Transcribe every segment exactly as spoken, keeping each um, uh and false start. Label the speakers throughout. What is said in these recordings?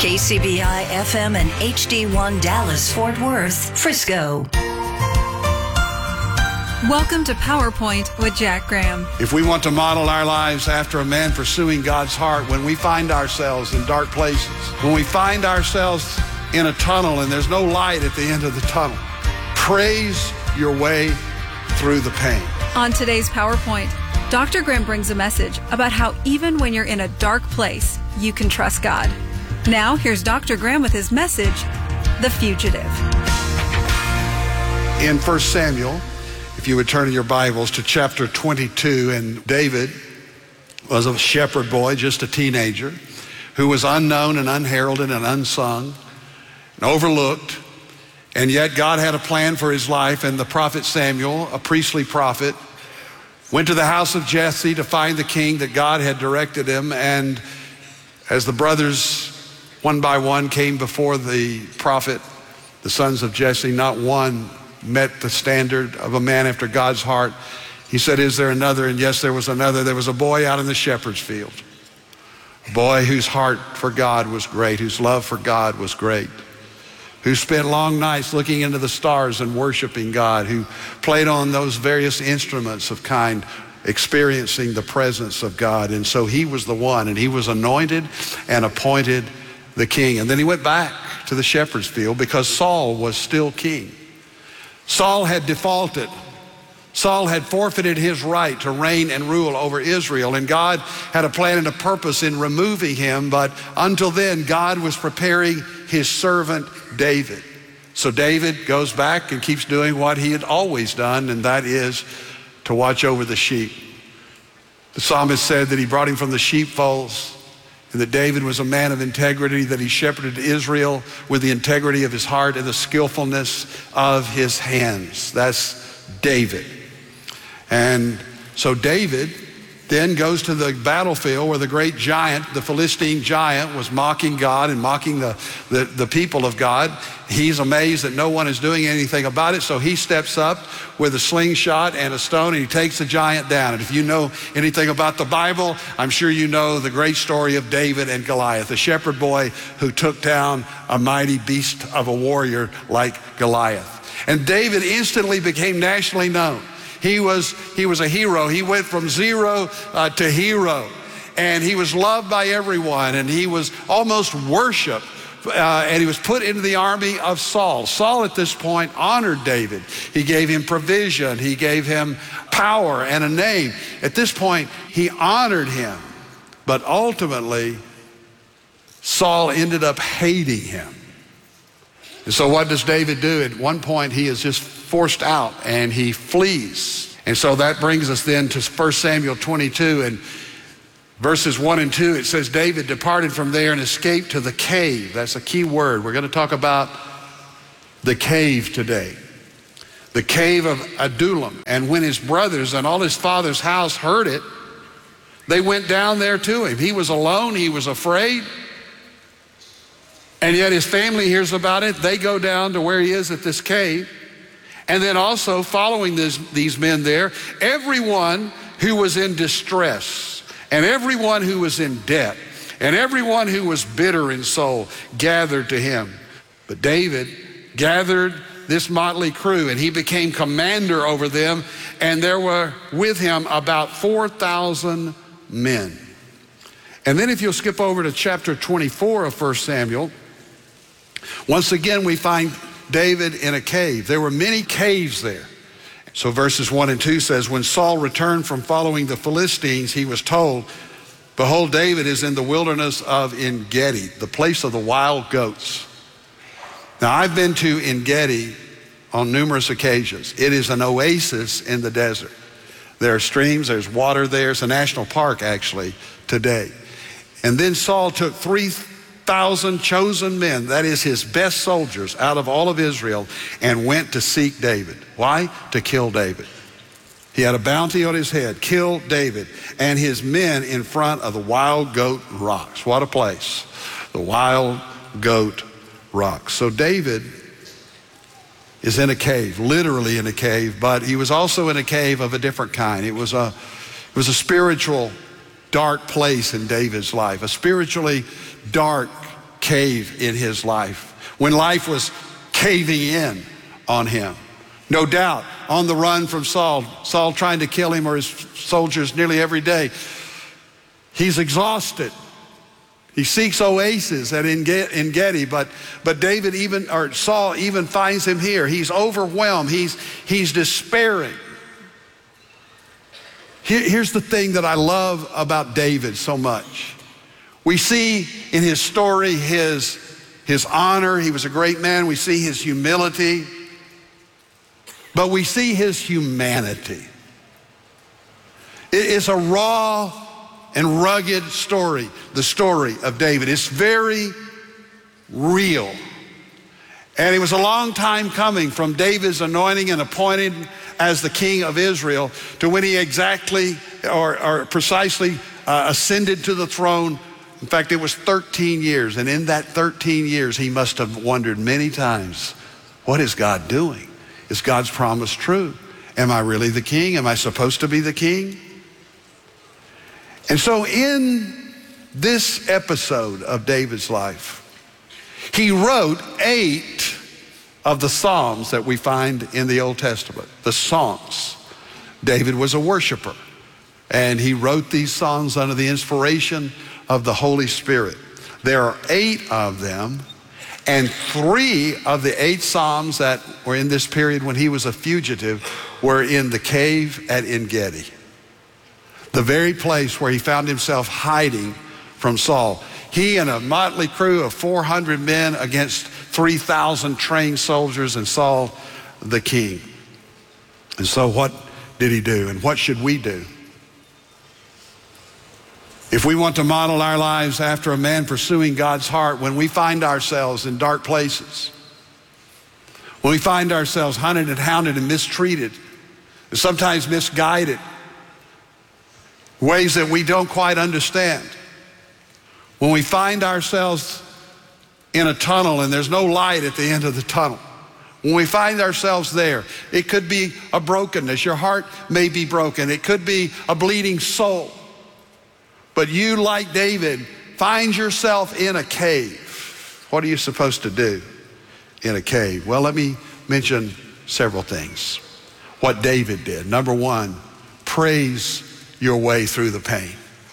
Speaker 1: K C B I F M and H D one Dallas, Fort Worth, Frisco.
Speaker 2: Welcome to PowerPoint with Jack Graham.
Speaker 3: If we want to model our lives after a man pursuing God's heart, when we find ourselves in dark places, when we find ourselves in a tunnel and there's no light at the end of the tunnel, praise your way through the pain.
Speaker 2: On today's PowerPoint, Doctor Graham brings a message about how even when you're in a dark place, you can trust God. Now, here's Doctor Graham with his message, The Fugitive.
Speaker 3: In First Samuel, if you would turn in your Bibles to chapter twenty-two, and David was a shepherd boy, just a teenager, who was unknown and unheralded and unsung and overlooked, and yet God had a plan for his life, and the prophet Samuel, a priestly prophet, went to the house of Jesse to find the king that God had directed him, and as the brothers one by one came before the prophet, the sons of Jesse, not one met the standard of a man after God's heart. He said, is there another? And yes, there was another. There was a boy out in the shepherd's field, a boy whose heart for God was great, whose love for God was great, who spent long nights looking into the stars and worshiping God, who played on those various instruments of kind, experiencing the presence of God. And so he was the one, and he was anointed and appointed the king. And then he went back to the shepherd's field because Saul was still king. Saul had defaulted. Saul had forfeited his right to reign and rule over Israel, and God had a plan and a purpose in removing him, but until then, God was preparing his servant David. So David goes back and keeps doing what he had always done, and that is to watch over the sheep. The psalmist said that he brought him from the sheepfolds, and that David was a man of integrity, that he shepherded Israel with the integrity of his heart and the skillfulness of his hands. That's David. And so David then goes to the battlefield where the great giant, the Philistine giant, was mocking God and mocking the, the, the people of God. He's amazed that no one is doing anything about it, so he steps up with a slingshot and a stone, and he takes the giant down. And if you know anything about the Bible, I'm sure you know the great story of David and Goliath, the shepherd boy who took down a mighty beast of a warrior like Goliath. And David instantly became nationally known. He was, he was a hero. He went from zero uh, to hero. And he was loved by everyone. And he was almost worshiped. Uh, and he was put into the army of Saul. Saul at this point honored David. He gave him provision. He gave him power and a name. At this point, he honored him. But ultimately, Saul ended up hating him. And so what does David do? At one point, he is just forced out and he flees. And so that brings us then to First Samuel twenty-two, and verses one and two, it says, David departed from there and escaped to the cave. That's a key word. We're going to talk about the cave today. The cave of Adullam. And when his brothers and all his father's house heard it, they went down there to him. He was alone. He was afraid. And yet his family hears about it. They go down to where he is at this cave. And then also following this, these men there, everyone who was in distress and everyone who was in debt and everyone who was bitter in soul gathered to him. But David gathered this motley crew, and he became commander over them, and there were with him about four thousand men. And then if you'll skip over to chapter twenty-four of First Samuel, once again we find David in a cave. There were many caves there. So verses one and two says, when Saul returned from following the Philistines, he was told, behold, David is in the wilderness of En-Gedi, the place of the wild goats. Now, I've been to En-Gedi on numerous occasions. It is an oasis in the desert. There are streams, there's water there. It's a national park, actually, today. And then Saul took three thousand chosen men, that is his best soldiers out of all of Israel, and went to seek David. Why? To kill David. He had a bounty on his head. Kill David and his men in front of the Wild Goat Rocks. What a place. The Wild Goat Rocks. So David is in a cave, literally in a cave, but he was also in a cave of a different kind. It was a, it was a spiritual dark place in David's life, a spiritually dark cave in his life, when life was caving in on him. No doubt, on the run from Saul, Saul trying to kill him or his soldiers nearly every day. He's exhausted. He seeks oasis at En-Gedi, but, but David even, or Saul even finds him here. He's overwhelmed. He's, he's despairing. Here, here's the thing that I love about David so much. We see in his story his, his honor. He was a great man. We see his humility. But we see his humanity. It's a raw and rugged story, the story of David. It's very real. And it was a long time coming from David's anointing and appointed as the king of Israel to when he exactly or, or precisely uh, ascended to the throne. In fact, it was thirteen years. And in that thirteen years, he must have wondered many times, what is God doing? Is God's promise true? Am I really the king? Am I supposed to be the king? And so in this episode of David's life, he wrote eight of the Psalms that we find in the Old Testament, the songs. David was a worshiper, and he wrote these songs under the inspiration of the Holy Spirit. There are eight of them, and three of the eight Psalms that were in this period when he was a fugitive were in the cave at En-Gedi, the very place where he found himself hiding from Saul. He and a motley crew of four hundred men against three thousand trained soldiers and Saul the king. And so what did he do, and what should we do? If we want to model our lives after a man pursuing God's heart, when we find ourselves in dark places, when we find ourselves hunted and hounded and mistreated, and sometimes misguided, ways that we don't quite understand, when we find ourselves in a tunnel and there's no light at the end of the tunnel, when we find ourselves there, it could be a brokenness. Your heart may be broken. It could be a bleeding soul. But you, like David, find yourself in a cave. What are you supposed to do in a cave? Well, let me mention several things. What David did. Number one, praise your way through the pain.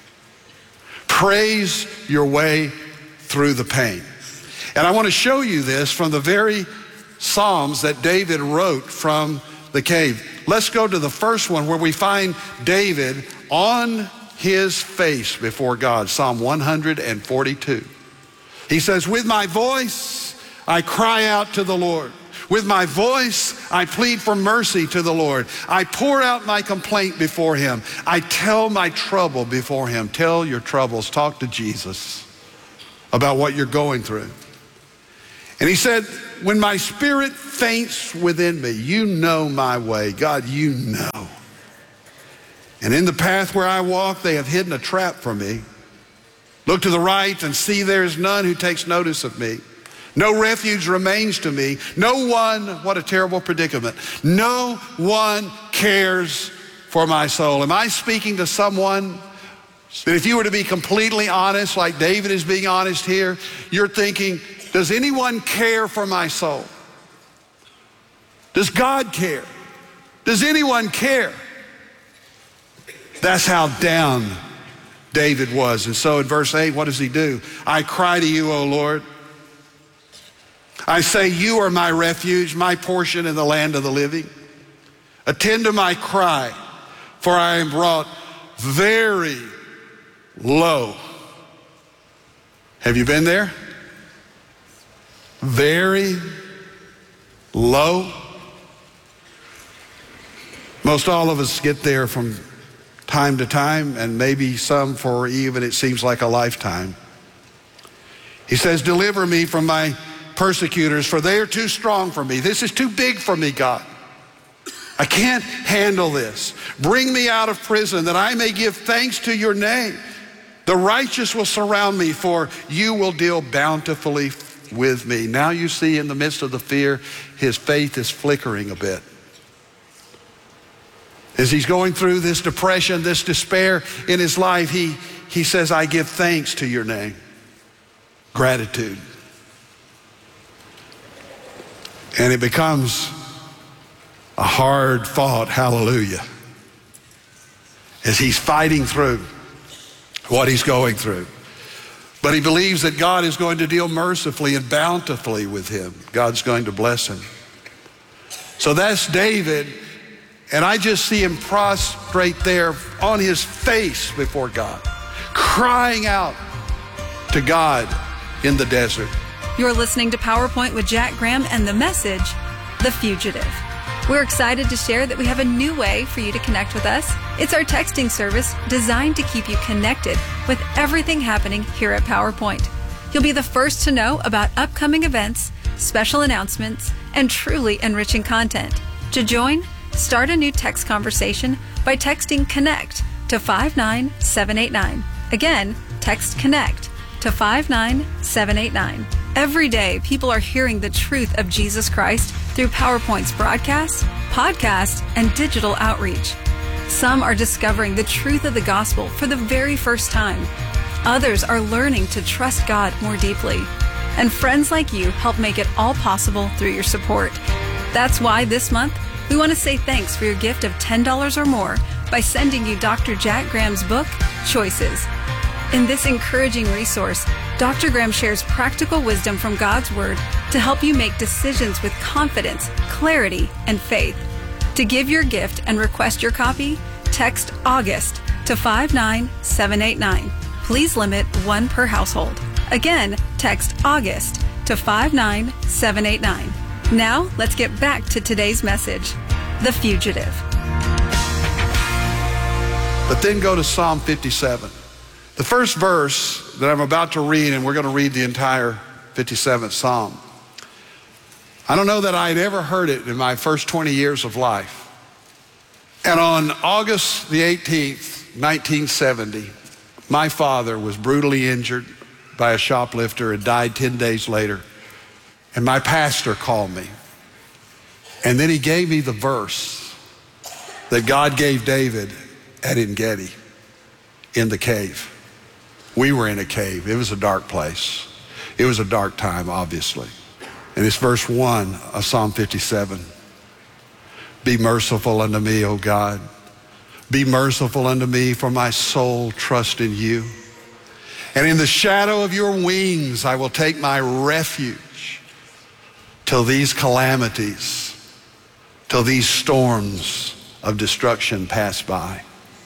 Speaker 3: Praise your way through the pain. And I want to show you this from the very Psalms that David wrote from the cave. Let's go to the first one where we find David on his face before God, Psalm one forty-two. He says, with my voice, I cry out to the Lord. With my voice, I plead for mercy to the Lord. I pour out my complaint before him. I tell my trouble before him. Tell your troubles. Talk to Jesus about what you're going through. And he said, when my spirit faints within me, you know my way. God, you know. And in the path where I walk, they have hidden a trap for me. Look to the right and see there is none who takes notice of me. No refuge remains to me. No one, what a terrible predicament. No one cares for my soul. Am I speaking to someone that if you were to be completely honest, like David is being honest here, you're thinking, does anyone care for my soul? Does God care? Does anyone care? That's how down David was. And so in verse eight, what does he do? I cry to you, O Lord. I say, you are my refuge, my portion in the land of the living. Attend to my cry, for I am brought very low. Have you been there? Very low. Most all of us get there from time to time, and maybe some for even it seems like a lifetime. He says, deliver me from my persecutors, for they are too strong for me. This is too big for me, God. I can't handle this. Bring me out of prison that I may give thanks to your name. The righteous will surround me, for you will deal bountifully with me. Now you see, in the midst of the fear, his faith is flickering a bit. As he's going through this depression, this despair in his life, he, he says, I give thanks to your name. gratitude. And it becomes a hard fought hallelujah as he's fighting through what he's going through. But he believes that God is going to deal mercifully and bountifully with him. God's going to bless him. So that's David, and I just see him prostrate there on his face before God, crying out to God in the desert.
Speaker 2: You're listening to PowerPoint with Jack Graham and the message, The Fugitive. We're excited to share that we have a new way for you to connect with us. It's our texting service designed to keep you connected with everything happening here at PowerPoint. You'll be the first to know about upcoming events, special announcements, and truly enriching content. To join, start a new text conversation by texting CONNECT to five nine seven eight nine. Again, text CONNECT to five nine seven eight nine. Every day, people are hearing the truth of Jesus Christ through PowerPoint's broadcasts, podcasts, and digital outreach. Some are discovering the truth of the gospel for the very first time. Others are learning to trust God more deeply. And friends like you help make it all possible through your support. That's why this month, we want to say thanks for your gift of ten dollars or more by sending you Doctor Jack Graham's book, Choices. In this encouraging resource, Doctor Graham shares practical wisdom from God's Word to help you make decisions with confidence, clarity, and faith. To give your gift and request your copy, text August to five nine seven eight nine. Please limit one per household. Again, text August to five nine seven eight nine. Now, let's get back to today's message, The Fugitive.
Speaker 3: But then go to Psalm fifty-seven. The first verse that I'm about to read, and we're going to read the entire fifty-seventh Psalm. I don't know that I'd ever heard it in my first twenty years of life. And on August the eighteenth, nineteen seventy, my father was brutally injured by a shoplifter and died ten days later. And my pastor called me. And then he gave me the verse that God gave David at En-Gedi in the cave. We were in a cave. It was a dark place. It was a dark time, obviously. And it's verse one of Psalm fifty-seven. Be merciful unto me, O God. Be merciful unto me, for my soul trusts in you. And in the shadow of your wings I will take my refuge till these calamities, till these storms of destruction pass by.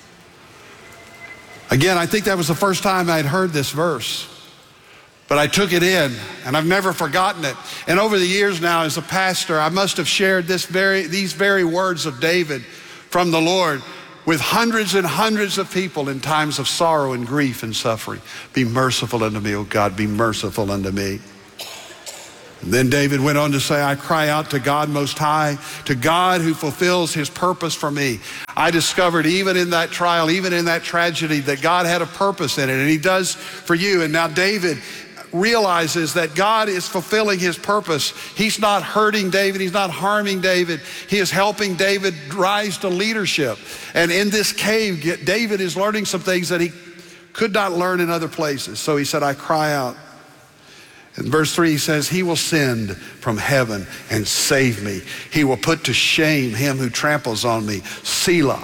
Speaker 3: Again, I think that was the first time I'd heard this verse. But I took it in, and I've never forgotten it. And over the years now, as a pastor, I must have shared this very, these very words of David from the Lord with hundreds and hundreds of people in times of sorrow and grief and suffering. Be merciful unto me, O God, be merciful unto me. And then David went on to say, I cry out to God Most High, to God who fulfills his purpose for me. I discovered even in that trial, even in that tragedy, that God had a purpose in it, and he does for you. And now David realizes that God is fulfilling his purpose. He's not hurting David. He's not harming David. He is helping David rise to leadership. And in this cave, David is learning some things that he could not learn in other places. So he said, I cry out. In verse three, he says, he will send from heaven and save me. He will put to shame him who tramples on me. Selah.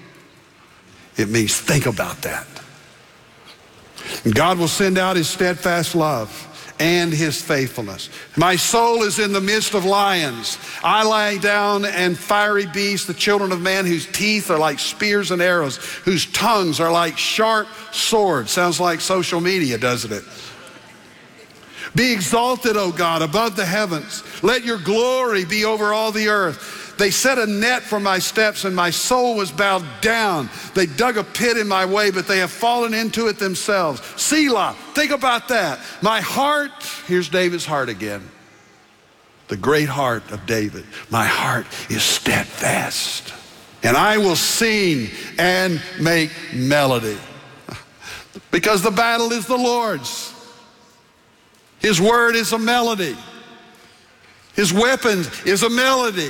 Speaker 3: It means think about that. And God will send out his steadfast love and his faithfulness. My soul is in the midst of lions. I lie down and fiery beasts, the children of man whose teeth are like spears and arrows, whose tongues are like sharp swords. Sounds like social media, doesn't it? Be exalted, O God, above the heavens. Let your glory be over all the earth. They set a net for my steps, and my soul was bowed down. They dug a pit in my way, but they have fallen into it themselves. Selah, think about that. My heart, here's David's heart again. The great heart of David. My heart is steadfast, and I will sing and make melody. Because the battle is the Lord's. His word is a melody. His weapon is a melody.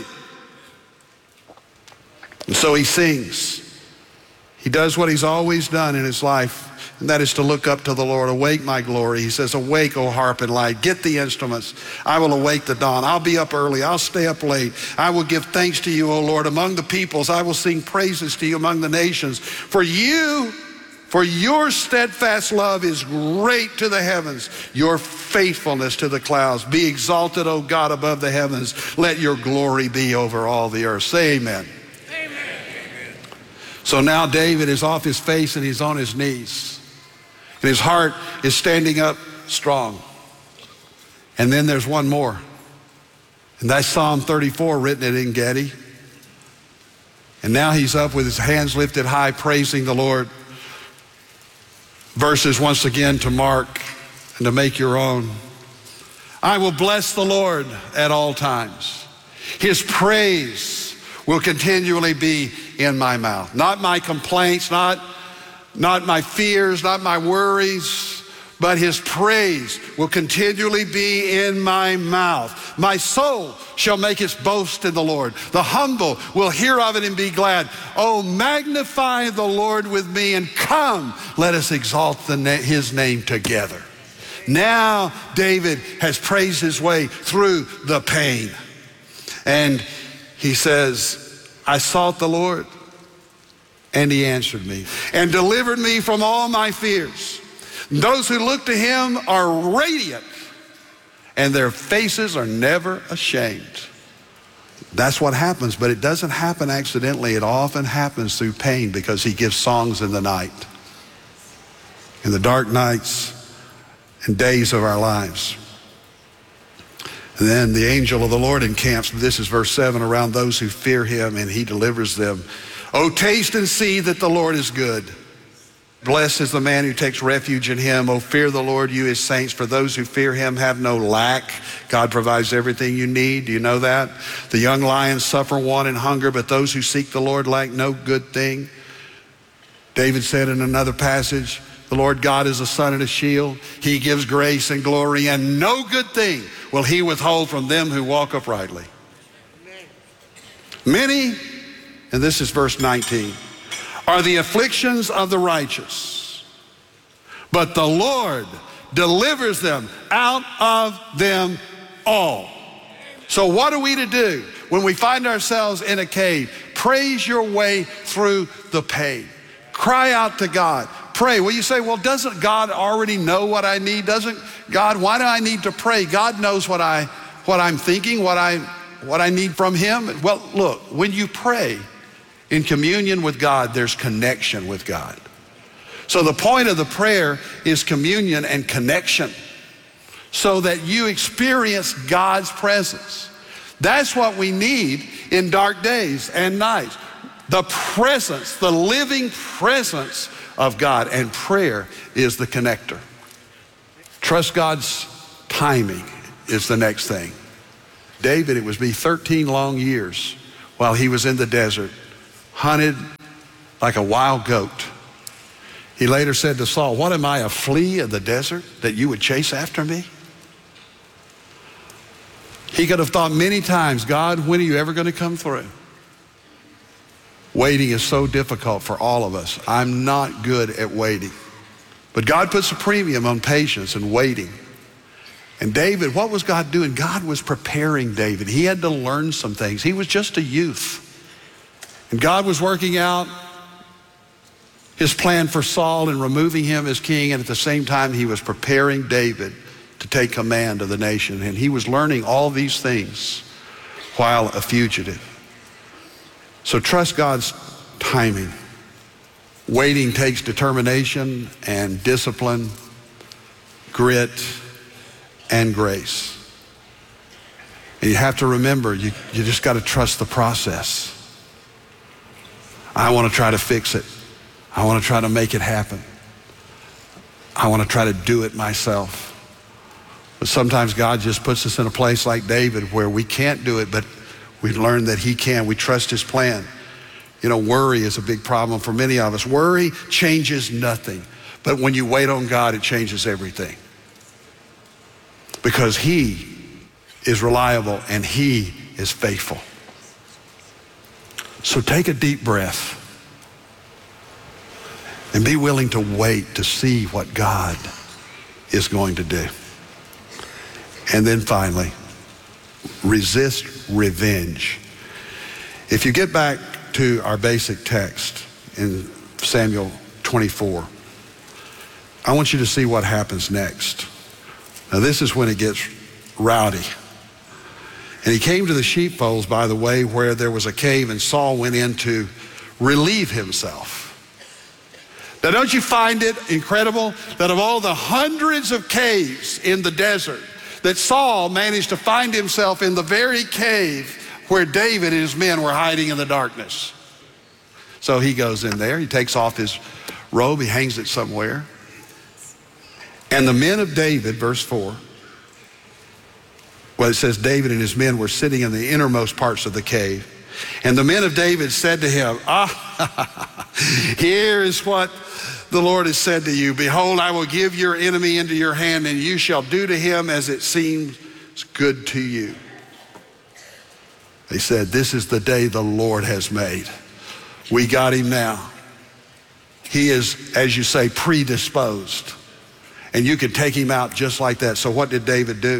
Speaker 3: And so he sings. He does what he's always done in his life. and that is to look up to the Lord. Awake, my glory. He says, awake, O harp and lyre. Get the instruments. I will awake the dawn. I'll be up early. I'll stay up late. I will give thanks to you, O Lord, among the peoples. I will sing praises to you among the nations. For you, for your steadfast love is great to the heavens, your faithfulness to the clouds. Be exalted, O God, above the heavens. Let your glory be over all the earth. Say amen.
Speaker 4: Amen.
Speaker 3: So now David is off his face and he's on his knees. And his heart is standing up strong. And then there's one more. And that's Psalm thirty-four, written at En Gedi. And now he's up with his hands lifted high, praising the Lord. Verses once again to mark and to make your own. I will bless the Lord at all times. His praise will continually be in my mouth. Not my complaints, not Not my fears, not my worries, but his praise will continually be in my mouth. My soul shall make its boast in the Lord. The humble will hear of it and be glad. Oh, magnify the Lord with me and come, let us exalt the na- his name together. Now David has praised his way through the pain. And he says, I sought the Lord, and he answered me and delivered me from all my fears. Those who look to him are radiant, and their faces are never ashamed. That's what happens, but it doesn't happen accidentally. It often happens through pain, because he gives songs in the night, in the dark nights and days of our lives. And then the angel of the Lord encamps, this is verse seven, around those who fear him, and he delivers them. Oh, taste and see that the Lord is good. Blessed is the man who takes refuge in him. Oh, fear the Lord, you his saints, for those who fear him have no lack. God provides everything you need. Do you know that? The young lions suffer want and hunger, but those who seek the Lord lack no good thing. David said in another passage, the Lord God is a sun and a shield. He gives grace and glory, and no good thing will he withhold from them who walk uprightly. Many, and this is verse nineteen, are the afflictions of the righteous, but the Lord delivers them out of them all. So what are we to do when we find ourselves in a cave? Praise your way through the pain. Cry out to God. Pray. Well, you say, well, doesn't God already know what I need? Doesn't God, why do I need to pray? God knows what, I, what I'm thinking, what I, what I need from him. Well, look, when you pray in communion with God, there's connection with God. So the point of the prayer is communion and connection, so that you experience God's presence. That's what we need in dark days and nights. The presence, the living presence of God, and prayer is the connector. Trust God's timing is the next thing. David, it was be thirteen long years while he was in the desert, hunted like a wild goat. He later said to Saul, what am I, a flea of the desert, that you would chase after me? He could have thought many times, God, when are you ever going to come through? Waiting is so difficult for all of us. I'm not good at waiting. But God puts a premium on patience and waiting. And David, what was God doing? God was preparing David. He had to learn some things. He was just a youth. And God was working out his plan for Saul and removing him as king. And at the same time, he was preparing David to take command of the nation. And he was learning all these things while a fugitive. So trust God's timing. Waiting takes determination and discipline, grit, and grace. And you have to remember, you, you just got to trust the process. I want to try to fix it. I want to try to make it happen. I want to try to do it myself. But sometimes God just puts us in a place like David where we can't do it, but we learn that he can. We trust his plan. You know, worry is a big problem for many of us. Worry changes nothing. But when you wait on God, it changes everything. Because he is reliable and he is faithful. So take a deep breath And be willing to wait to see what God is going to do. And then finally, resist revenge. If you get back to our basic text in Samuel twenty-four, I want you to see what happens next. Now this is when it gets rowdy. And he came to the sheepfolds by the way where there was a cave, and Saul went in to relieve himself. Now don't you find it incredible that of all the hundreds of caves in the desert, that Saul managed to find himself in the very cave where David and his men were hiding in the darkness? So he goes in there, he takes off his robe, he hangs it somewhere. And the men of David, verse four, well, it says David and his men were sitting in the innermost parts of the cave. And the men of David said to him, ah, here is what the Lord has said to you. Behold, I will give your enemy into your hand, and you shall do to him as it seems good to you. They said, this is the day the Lord has made. We got him now. He is, as you say, predisposed. And you could take him out just like that. So what did David do?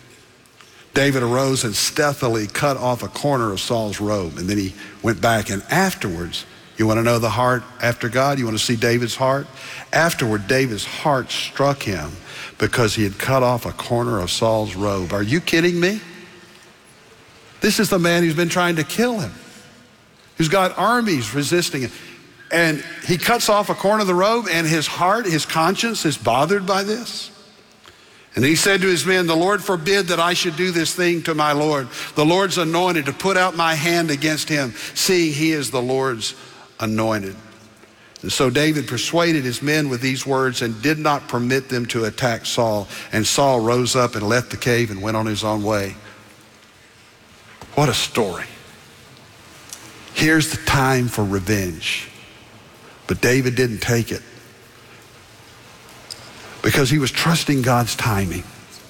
Speaker 3: David arose and stealthily cut off a corner of Saul's robe. And then he went back, and afterwards, you want to know the heart after God? You want to see David's heart? Afterward, David's heart struck him because he had cut off a corner of Saul's robe. Are you kidding me? This is the man who's been trying to kill him, who's got armies resisting him. And he cuts off a corner of the robe, and his heart, his conscience is bothered by this. And he said to his men, the Lord forbid that I should do this thing to my Lord. The Lord's anointed, to put out my hand against him, seeing he is the Lord's anointed. And so David persuaded his men with these words and did not permit them to attack Saul. And Saul rose up and left the cave and went on his own way. What a story. Here's the time for revenge. But David didn't take it because he was trusting God's timing.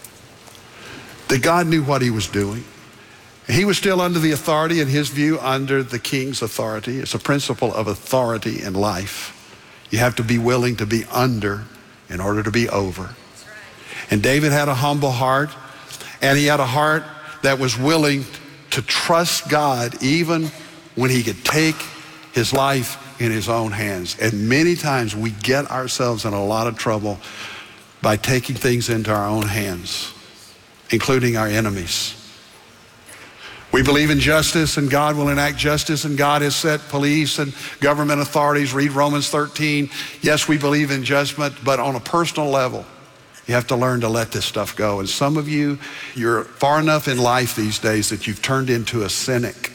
Speaker 3: That God knew what he was doing. He was still under the authority, in his view, under the king's authority. It's a principle of authority in life. You have to be willing to be under in order to be over. And David had a humble heart, and he had a heart that was willing to trust God even when he could take his life in his own hands. And many times we get ourselves in a lot of trouble by taking things into our own hands, including our enemies. We believe in justice, and God will enact justice, and God has set police and government authorities. Read Romans thirteen. Yes, we believe in judgment, but on a personal level, you have to learn to let this stuff go. And some of you, you're far enough in life these days that you've turned into a cynic.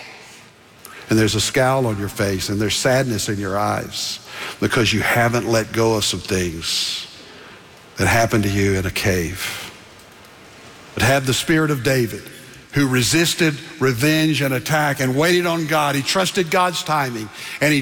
Speaker 3: And there's a scowl on your face, and there's sadness in your eyes because you haven't let go of some things that happened to you in a cave. But have the spirit of David, who resisted revenge and attack and waited on God. He trusted God's timing, and he